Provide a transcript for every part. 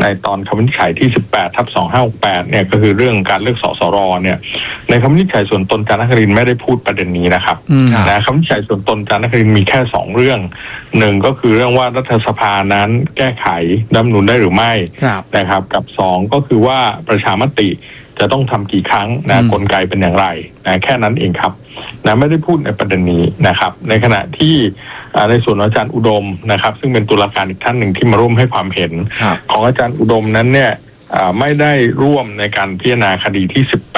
ในตอนคำวินิจฉัยที่18/2568เนี่ยก็คือเรื่องการเลือกสสรเนี่ยในคำวินิจฉัยส่วนตนจารุนครินทร์ไม่ได้พูดประเด็นนี้นะครับนะคำวินิจฉัยส่วนตนจารุนครินทร์มีแค่2เรื่องหนึ่งก็คือเรื่องว่ารัฐสภานั้นแก้ไขรัฐธรรมนูญได้หรือไม่นะครับกับ2ก็คือว่าประชามติจะต้องทำกี่ครั้งนะกลไกเป็นอย่างไรนะแค่นั้นเองครับนะไม่ได้พูดในประเด็นนี้นะครับในขณะที่ในส่วนอาจารย์อุดมนะครับซึ่งเป็นตุลาการอีกท่านหนึ่งที่มาร่วมให้ความเห็นของอาจารย์อุดมนั้นเนี่ยไม่ได้ร่วมในการพิจารณาคดีที่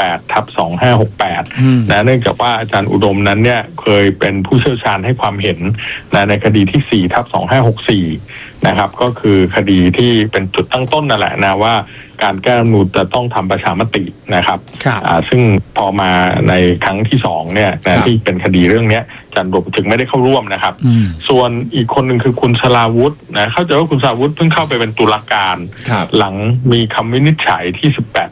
18/2568นะเนื่องจากว่าอาจารย์อุดมนั้นเนี่ยเคยเป็นผู้เชี่ยวชาญให้ความเห็นในคดีที่4/2564นะครับก็คือคดีที่เป็นจุดตั้งต้นนั่นแหละนะว่าการแก้รัฐธรรมนูญจะต้องทำประชามตินะครับซึ่งพอมาในครั้งที่2เนี่ยนะที่เป็นคดีเรื่องนี้อาจารย์อุดมจึงไม่ได้เข้าร่วมนะครับส่วนอีกคนหนึ่งคือคุณสราวุธนะเข้าใจว่าคุณสราวุธเพิ่งเข้าไปเป็นตุลาการหลังมีคำวินิจฉัยที่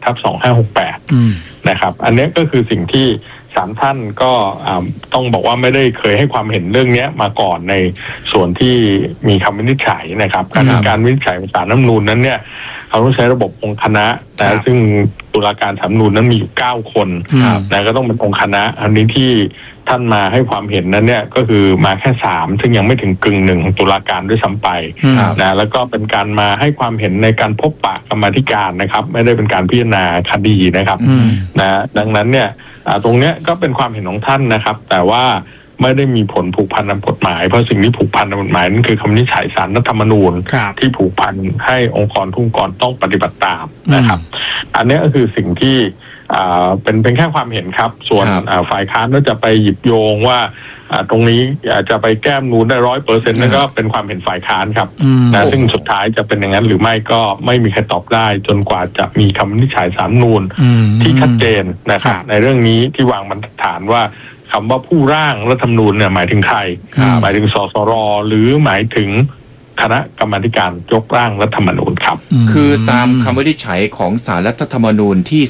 18/2568นะครับอันนี้ก็คือสิ่งที่ศาลท่านก็ต้องบอกว่าไม่ได้เคยให้ความเห็นเรื่องนี้มาก่อนในส่วนที่มีคำวินิจฉัยนะครับการวินิจฉัยของศาลรัฐธรรมนูญนั้นเนี่ยเขาต้องใช้ระบบองค์คณะแต่ซึ่งตุลาการศาลรัฐธรรมนูญนั้นมีอยู่9คนนะก็ต้องเป็นองค์คณะอันนี้ที่ท่านมาให้ความเห็นนั้นเนี่ยก็คือมาแค่3ซึ่งยังไม่ถึงกึ่งหนึ่งของตุลาการด้วยซ้ำไปนะแล้วก็เป็นการมาให้ความเห็นในการพบปะกรรมาธิการนะครับไม่ได้เป็นการพิจารณาคดีนะครับนะดังนั้นเนี่ยตรงเนี้ยก็เป็นความเห็นของท่านนะครับแต่ว่าไม่ได้มีผลผูกพันทางกฎหมายเพราะสิ่งที่ผูกพันทางกฎหมายนั่นคือคำวินิจฉัยศาลรัฐธรรมนูญที่ผูกพันให้องค์กรทุกองค์กรต้องปฏิบัติตามนะครับอันนี้ก็คือสิ่งที่เป็นแค่ความเห็นครับส่วนฝ่ายค้านก็จะไปหยิบโยงว่าตรงนี้จะไปแก้รัฐธรรมนูญได้100%นั่นก็เป็นความเห็นฝ่ายค้านครับนะซึ่งสุดท้ายจะเป็นอย่างนั้นหรือไม่ก็ไม่มีใครตอบได้จนกว่าจะมีคำวินิจฉัยศาลรัฐธรรมนูญที่ชัดเจนนะครับในเรื่องนี้ที่วางบรรทัดฐานว่าคำว่าผู้ร่างรัฐธรรมนูญเนี่ยหมายถึงใครหมายถึงสสรหรือหมายถึงคณะกรรมาธิการยกร่างรัฐธรรมนูญครับคือตามคำวินิจฉัยของศาลรัฐธรรมนูญที่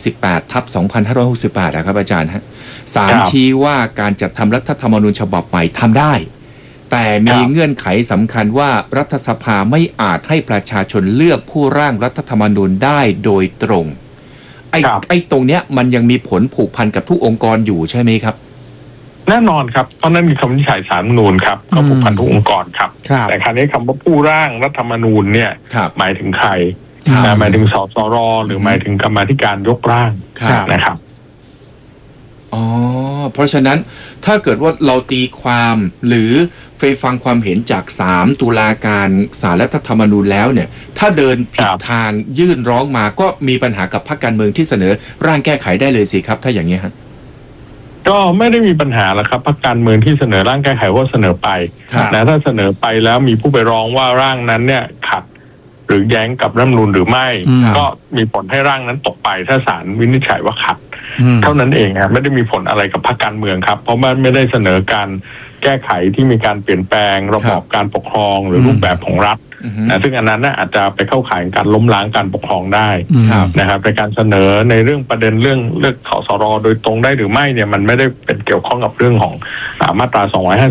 18/2568นะครับอาจารย์ฮะศาลชี้ว่าการจัดทำรัฐธรรมนูญฉบับใหม่ทำได้แต่มีเงื่อนไขสำคัญว่ารัฐสภาไม่อาจให้ประชาชนเลือกผู้ร่างรัฐธรรมนูญได้โดยตรงไอ้ตรงเนี้ยมันยังมีผลผูกพันกับทุกองค์กรอยู่ใช่ไหมครับแน่นอนครับเพราะนั่นมีคำวินิจฉัยศาลรัฐธรรมนูญครับก็ผูกพันทุกองค์กรครับแต่คราวนี้คำว่าผู้ร่างรัฐธรรมนูญเนี่ยหมายถึงใครหมายถึงสสรหรือหมายถึงกรรมาธิการยกร่างนะครับอ๋อเพราะฉะนั้นถ้าเกิดว่าเราตีความหรือไปฟังความเห็นจาก3ตุลาการศาลรัฐธรรมนูญแล้วเนี่ยถ้าเดินผิดทางยื่นร้องมาก็มีปัญหากับพรรคการเมืองที่เสนอร่างแก้ไขได้เลยสิครับถ้าอย่างนี้ฮะก็ไม่ได้มีปัญหาแล้วครับพรรคการเมืองที่เสนอร่างแก้ไขว่าเสนอไปนะถ้าเสนอไปแล้วมีผู้ไปร้องว่าร่างนั้นเนี่ยขัดหรือแย้งกับรัฐธรรมนูญหรือไม่ก็มีผลให้ร่างนั้นตกไปถ้าศาลวินิจฉัยว่าขัดเท่านั้นเองครับไม่ได้มีผลอะไรกับพรรคการเมืองครับเพราะมันไม่ได้เสนอการแก้ไขที่มีการเปลี่ยนแปลงระบอบการปกครองหรือรูปแบบของรัฐนะซึ่งอันนั้นน่ะอาจจะไปเข้าข่ายการล้มล้างการปกครองได้นะครับในการเสนอในเรื่องประเด็นเรื่องเลือกสสรโดยตรงได้หรือไม่เนี่ยมันไม่ได้เป็นเกี่ยวข้องกับเรื่องของมาตรา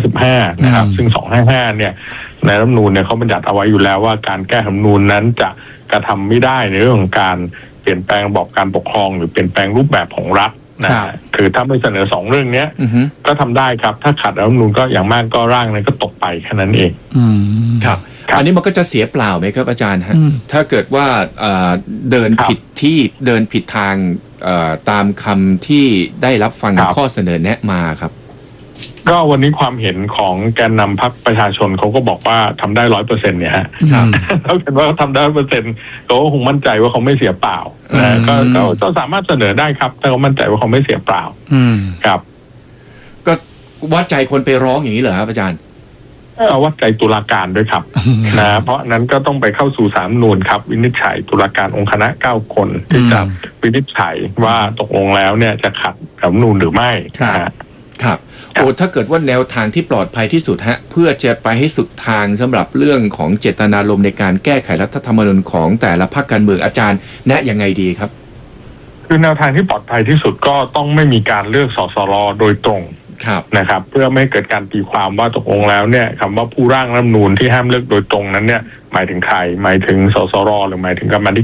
255นะครับซึ่ง255เนี่ยในรัฐธรรมนูญเนี่ยเขาบัญญัติเอาไว้อยู่แล้วว่าการแก้รัฐธรรมนูญนั้นจะกระทำไม่ได้ในเรื่องของการเปลี่ยนแปลงระบอบการปกครองหรือเปลี่ยนแปลงรูปแบบของรัฐนะคือถ้าไม่เสนอ2เรื่องนี้ก็ทำได้ครับถ้าขัดรัฐธรรมนูญก็อย่างมากก็ร่างนั้นก็ตกไปแค่นั้นเองครับอันนี้มันก็จะเสียเปล่าไหมครับอาจารย์ฮะถ้าเกิดว่าเดินผิดที่เดินผิดทางตามคำที่ได้รับฟังข้อเสนอแนะมาครับก็วันนี้ความเห็นของแกนนำพรรคประชาชนเขาก็บอกว่าทำได้100%เนี่ยฮะถ้าเห็นว่าเขาทำได้100%เขาก็คงมั่นใจว่าเขาไม่เสียเปล่านะก็สามารถเสนอได้ครับถ้าเขามั่นใจว่าเขาไม่เสียเปล่าครับก็วัดใจคนไปร้องอย่างนี้เหรอครับอาจารย์วัดใจตุลาการด้วยครับนะเพราะนั้นก็ต้องไปเข้าสู่ศาลรัฐธรรมนูญครับวินิจฉัยตุลาการองค์คณะ9คนที่จะวินิจฉัยว่าตกลงแล้วเนี่ยจะขัดรัฐธรรมนูญหรือไม่ครับโอ้ถ้าเกิดว่าแนวทางที่ปลอดภัยที่สุดฮะเพื่อจะไปให้สุดทางสำหรับเรื่องของเจตนารมณ์ในการแก้ไขรัฐธรรมนูญของแต่ละพรรคการเมืองอาจารย์แนะยังไงดีครับคือแนวทางที่ปลอดภัยที่สุดก็ต้องไม่มีการเลือกสสรโดยตรงนะครับเพื่อไม่เกิดการตีความว่าตกลงแล้วเนี่ยคำว่าผู้ร่างรัฐธรรมนูญที่ห้ามเลือกโดยตรงนั้นเนี่ยหมายถึงใครหมายถึงสสรหรือหมายถึงกรรมาธิ